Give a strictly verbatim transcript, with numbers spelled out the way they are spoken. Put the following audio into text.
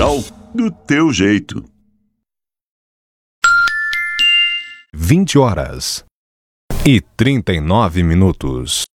legal do teu jeito. vinte horas e trinta e nove minutos.